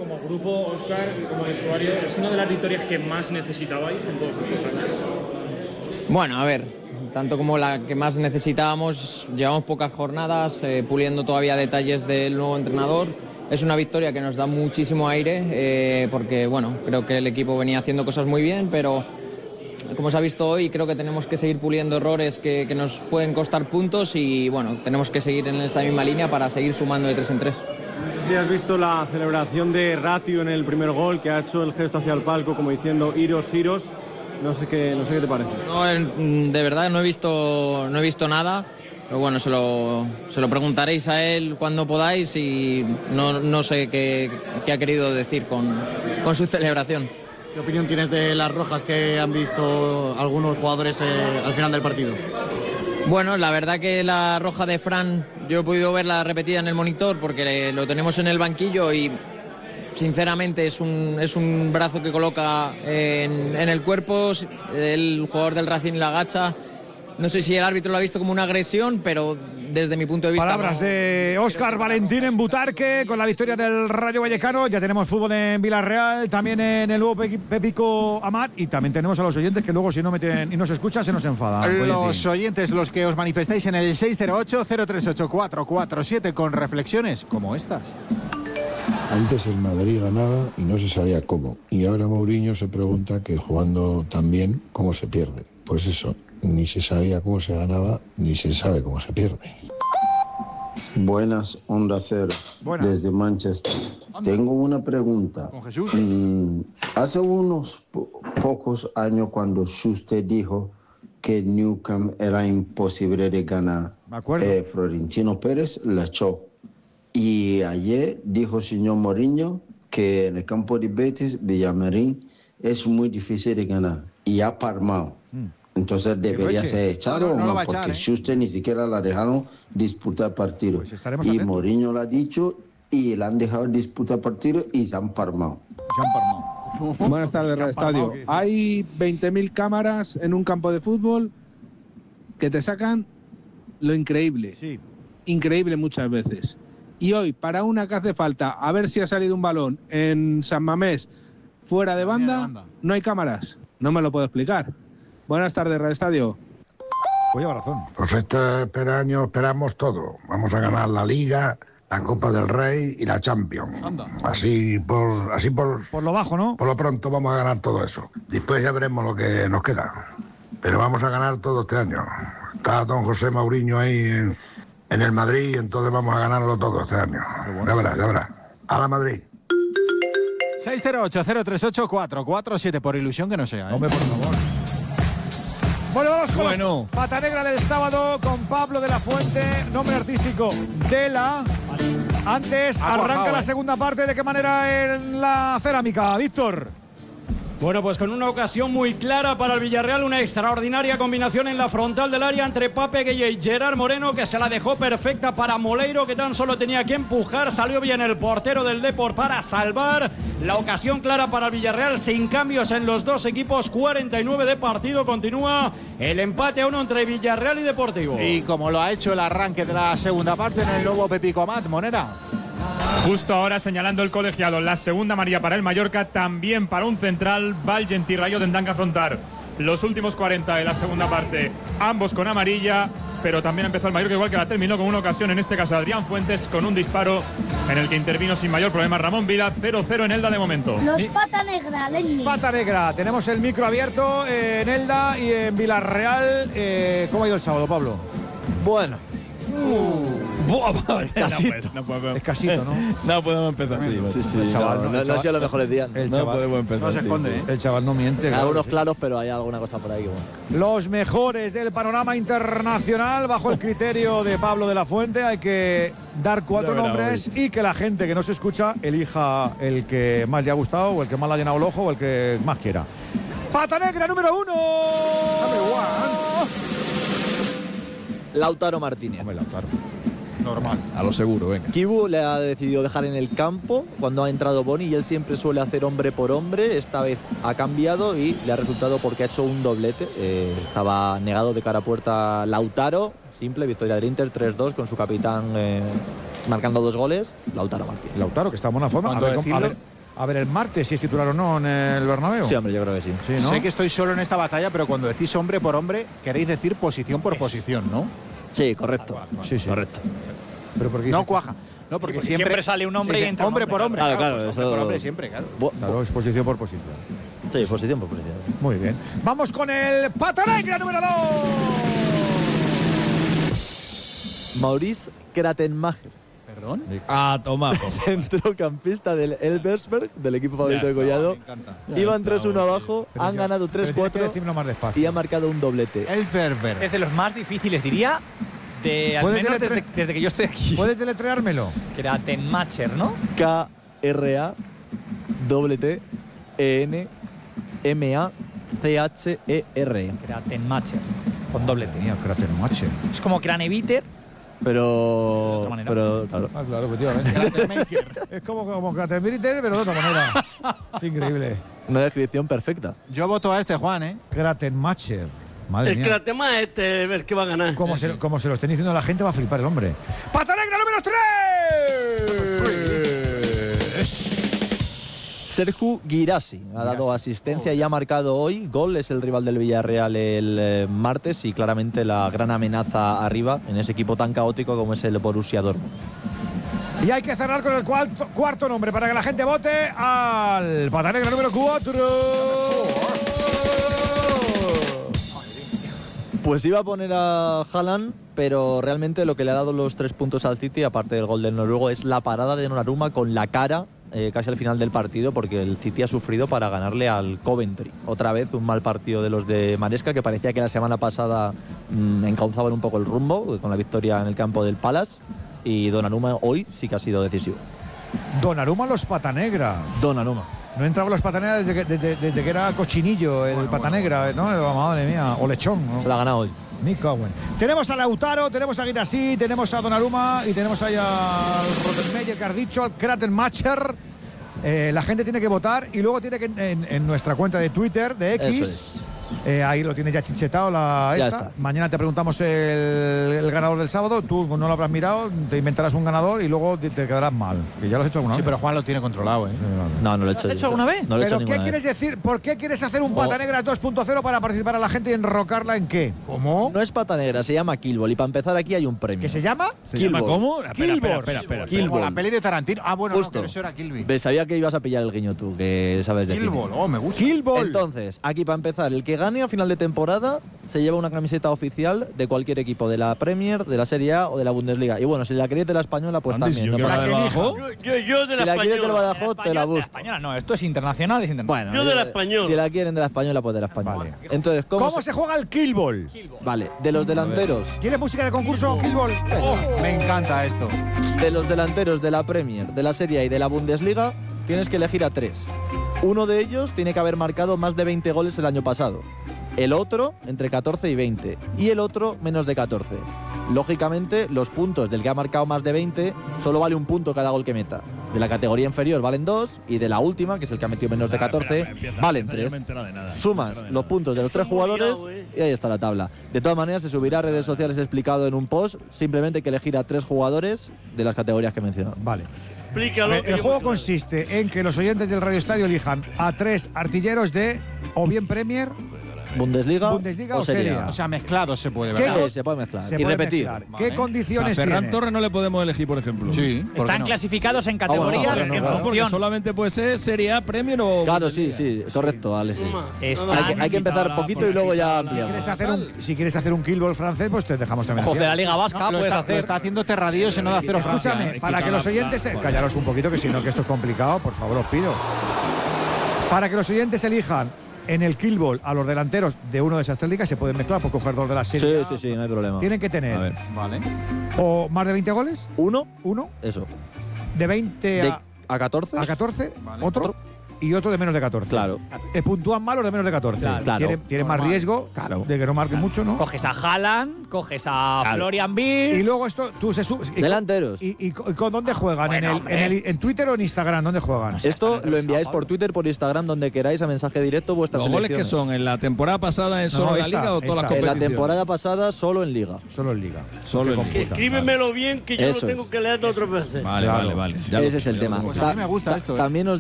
como grupo, Óscar, y como vestuario, es una de las victorias que más necesitabais en todos estos años. Bueno, a ver, tanto como la que más necesitábamos, llevamos pocas jornadas, puliendo todavía detalles del nuevo entrenador. Es una victoria que nos da muchísimo aire, porque bueno, creo que el equipo venía haciendo cosas muy bien, pero como se ha visto hoy, creo que tenemos que seguir puliendo errores que nos pueden costar puntos y bueno, tenemos que seguir en esta misma línea para seguir sumando de 3 en 3. No sé si has visto la celebración de Ratio en el primer gol, que ha hecho el gesto hacia el palco como diciendo iros, iros. No sé qué te parece. No, de verdad no he visto nada, pero bueno, se lo preguntaréis a él cuando podáis y no sé qué ha querido decir con su celebración. ¿Qué opinión tienes de las rojas que han visto algunos jugadores al final del partido? Bueno, la verdad que la roja de Fran, yo he podido verla repetida en el monitor porque lo tenemos en el banquillo y sinceramente es un brazo que coloca en el cuerpo, el jugador del Racing la agacha. No sé si el árbitro lo ha visto como una agresión, pero desde mi punto de vista... Palabras de Óscar Valentín en Butarque con la victoria del Rayo Vallecano. Ya tenemos fútbol en Villarreal, también en el nuevo Pépico Amat, y también tenemos a los oyentes que luego si no meten y nos escuchan se nos enfadan. Los oyentes, los que os manifestáis en el 608-038-447 con reflexiones como estas. Antes el Madrid ganaba y no se sabía cómo. Y ahora Mourinho se pregunta que jugando tan bien, ¿cómo se pierde? Pues eso, ni se sabía cómo se ganaba, ni se sabe cómo se pierde. Buenas, Onda Cero, Buenas. Desde Manchester. Tengo una pregunta. ¿Con Jesús? Hace unos pocos años cuando Schuster dijo que Nou Camp era imposible de ganar, Me acuerdo. Florentino Pérez la echó. Y ayer dijo el señor Mourinho que en el campo de Betis, Villamarín, es muy difícil de ganar. Y ha palmado. Entonces debería ser echado no lo va a porque echar, Schuster ni siquiera la dejaron disputar partido. Pues estaremos y atentos. Mourinho lo ha dicho y le han dejado disputar partido y se han palmado. Buenas tardes, Radio Estadio. Hay 20.000 cámaras en un campo de fútbol que te sacan lo increíble. Sí. Increíble muchas veces. Y hoy, para una que hace falta, a ver si ha salido un balón en San Mamés fuera de banda, no hay cámaras. No me lo puedo explicar. Buenas tardes, Radio Estadio. Pues lleva razón. Pues este año esperamos todo. Vamos a ganar la Liga, la Copa del Rey y la Champions. Así Por lo bajo, ¿no? por lo pronto vamos a ganar todo eso. Después ya veremos lo que nos queda. Pero vamos a ganar todo este año. Está don José Mourinho ahí en el Madrid, entonces vamos a ganarlo todo este año. Ya verás. A la Madrid. 608-038-447 por ilusión que no sea, ¿eh? Hombre, por favor. Bueno, vamos con los Pata Negra del sábado con Pablo de la Fuente, nombre artístico Dela. Antes arranca la segunda parte. ¿De qué manera en la cerámica, Víctor? Bueno, pues con una ocasión muy clara para el Villarreal, una extraordinaria combinación en la frontal del área entre Pape Gueye y Gerard Moreno, que se la dejó perfecta para Moleiro, que tan solo tenía que empujar. Salió bien el portero del Depor para salvar. La ocasión clara para el Villarreal, sin cambios en los dos equipos, 49 de partido. Continúa el empate a 1 entre Villarreal y Deportivo. Y como lo ha hecho el arranque de la segunda parte en el nuevo Pépico Amat, Monera. Justo ahora señalando el colegiado, la segunda amarilla para el Mallorca, también para un central. Valgent y Rayo tendrán que afrontar los últimos 40 de la segunda parte, ambos con amarilla, pero también empezó el Mallorca igual que la terminó con una ocasión, en este caso Adrián Fuentes, con un disparo en el que intervino sin mayor problema Ramón Vila. 0-0 en Elda de momento. Los Pata Negra, Lenny. Pata Negra, tenemos el micro abierto en Elda y en Villarreal. ¿Cómo ha ido el sábado, Pablo? Bueno. Casito. Es casito, ¿no? No podemos empezar así. Sí. El chaval, no ha sido los mejores días. No podemos empezar. No se esconde, ¿eh? El chaval no miente. Hay algunos claros, pero hay alguna cosa por ahí. Bueno. Los mejores del panorama internacional, bajo el criterio de Pablo de la Fuente. Hay que dar 4 nombres y que la gente que no se escucha elija el que más le ha gustado, o el que más le ha llenado el ojo, o el que más quiera. Pata Negra número 1. Lautaro Martínez. Hombre, Lautaro. Normal. A lo seguro, venga. Kibu le ha decidido dejar en el campo cuando ha entrado Boni, y él siempre suele hacer hombre por hombre. Esta vez ha cambiado y le ha resultado porque ha hecho un doblete. Estaba negado de cara a puerta Lautaro. Simple, victoria del Inter 3-2 con su capitán marcando 2 goles. Lautaro Martínez. Lautaro, que está en buena forma. a ver el martes si es titular o no en el Bernabéu. Sí, hombre, yo creo que sí. Sí, ¿no? Sé que estoy solo en esta batalla, pero cuando decís hombre por hombre, queréis decir posición por posición, ¿no? Sí, correcto. Sí, sí. Correcto. Pero porque No cuaja. No, porque siempre sale un hombre y entra hombre por hombre. Claro, pues eso- hombre por hombre siempre, claro. Claro, es posición por posición. Sí, posición por posición. Muy bien. Vamos con el Pata Negra número 2. Maurice Kratenmacher. Perdón. Ah, toma. Centrocampista del Elversberg, del equipo favorito de Collado. Iban 3-1 abajo, han ganado Pero tienes que 3-4 decirlo más despacio. y han marcado un doblete. El Ferber. Es de los más difíciles, diría, al ¿Puedes menos deletre- desde que yo estoy aquí. ¿Puedes deletreármelo? Kratenmacher, ¿no? Kratenmacher. Kratenmacher, con doble T. Mía, Kratenmacher. Es como Craneviter. Pero, manera. pero claro. Ah, claro, efectivamente. Es como Kratenmacher, pero de otra manera. Es increíble. Una descripción perfecta. Yo voto a este, Juan, ¿eh? Kratenmacher. Madre El mía. Kratema el que va a ganar. Como se lo estén diciendo a la gente, va a flipar el hombre. ¡Pata Negra número 3! Sergio Guirassi ha dado asistencia y ha marcado hoy gol. Es el rival del Villarreal el martes y claramente la gran amenaza arriba en ese equipo tan caótico como es el Borussia Dortmund. Y hay que cerrar con el cuarto nombre para que la gente vote al Pata Negra número 4. Pues iba a poner a Haaland, pero realmente lo que le ha dado los 3 puntos al City, aparte del gol del noruego, es la parada de Donnarumma con la cara casi al final del partido, porque el City ha sufrido para ganarle al Coventry. Otra vez un mal partido de los de Maresca, que parecía que la semana pasada encauzaban un poco el rumbo con la victoria en el campo del Palace, y Donnarumma hoy sí que ha sido decisivo. Donnarumma los Pata Negra. Donnarumma. No entraba los Pata Negra desde que era cochinillo el Pata Negra, ¿no? Madre mía, o lechón, ¿no? Se la ha ganado hoy. Tenemos a Lautaro, tenemos a Guirassi, tenemos a Donnarumma y tenemos ahí al Rottenmeier que has dicho, al Kratenmacher. La gente tiene que votar y luego tiene que en nuestra cuenta de Twitter, de X. Eso es. Ahí lo tienes ya chinchetado Ya esta. está. Mañana te preguntamos el ganador del sábado. Tú no lo habrás mirado, te inventarás un ganador y luego te quedarás mal. Que ya lo has hecho alguna vez. Sí, pero Juan lo tiene controlado, ¿eh? No, no lo he hecho. ¿Lo has hecho alguna vez? No lo he hecho ¿Pero qué ninguna quieres vez. decir? ¿Por qué quieres hacer un Pata Negra 2.0 para participar a la gente y enrocarla en qué? ¿Cómo? No es Pata Negra, se llama Killball. Y para empezar aquí hay un premio. ¿Qué se llama? ¿Se llama Killball. cómo? Espera. Como Killball. la peli de Tarantino. Ah, bueno, no, Justo. pero eso era Kill Bill. Ves, sabía que ibas a pillar el guiño tú, que sabes de cine. Killball, oh, me gusta. Killball. Entonces, aquí para empezar, el que gane a final de temporada se lleva una camiseta oficial de cualquier equipo, de la Premier, de la Serie A o de la Bundesliga. Y bueno, si la queréis de la española, pues Andy, si también. yo No quiero pasa la nada. del Badajoz. Yo de Si la la quieres del española. Badajoz, te la busco. Española, no, esto es internacional, es internacional. Bueno, Yo de la española. Si la quieren de la española, pues de la española. Vale. Entonces, ¿Cómo se juega el Killball? Vale, de los delanteros. ¿Quieres música de concurso, Killball? Oh, me encanta esto. De los delanteros de la Premier, de la Serie A y de la Bundesliga, tienes que elegir a 3. Uno de ellos tiene que haber marcado más de 20 goles el año pasado. El otro entre 14 y 20. Y el otro menos de 14. Lógicamente, los puntos del que ha marcado más de 20 solo vale un punto cada gol que meta. De la categoría inferior valen 2 y de la última, que es el que ha metido menos de 14, valen 3. Sumas los puntos de los 3 jugadores y ahí está la tabla. De todas maneras, se subirá a redes sociales explicado en un post. Simplemente hay que elegir a 3 jugadores de las categorías que he mencionado. Vale. Explícalo. El juego consiste en que los oyentes del Radio Estadio elijan a 3 artilleros de o bien Premier, Bundesliga, o Serie A. O sea, mezclados se puede, ¿Qué ¿verdad? Se puede mezclar Se y puede repetir. mezclar. ¿Qué condiciones A Ferran tiene? Torres no le podemos elegir, por ejemplo. Sí. ¿por qué Están no? clasificados en categorías bueno, en claro, Porque función. solamente puede ser Serie A, Premier o. Claro, sí, correcto, Alex. sí. Están Hay que empezar poquito y luego ya Si quieres ampliamos. si quieres hacer un Killball francés, pues te dejamos también. José, aquí. la Liga Vasca Lo puedes está, hacer. Lo está haciendo Terradillo en no de acero Francia. Escúchame, para que los oyentes callaros un poquito, que si no, que esto es complicado, por favor, os pido. Para que los oyentes elijan en el Killball a los delanteros de uno de esas 3 ligas, se pueden mezclar por coger 2 de la serie. Sí, no hay problema. Tienen que tener A ver. Vale. o más de 20 goles, Uno, de 20 de a 14. a 14, otro y otro de menos de 14. Claro. Puntúan mal los de menos de 14. Claro. Tienen más riesgo de que no marquen mucho, ¿no? Coges a Haaland, coges a Florian Wirtz. Y luego esto, tú se subes. Delanteros. ¿Y con dónde juegan? ¿En Twitter o en Instagram? ¿Dónde juegan? Esto lo enviáis por Twitter, por Instagram, donde queráis, a mensaje directo vuestras ¿Los goles que selecciones. son? ¿En la temporada pasada en solo la Liga o todas las En competiciones? la temporada pasada solo en Liga. Solo en Liga. Solo en Liga. Escríbemelo bien, que yo Eso lo tengo es. que leer otras veces. Vale. Ya Ese es el tema. Pues a mí me gusta esto, ¿eh? También os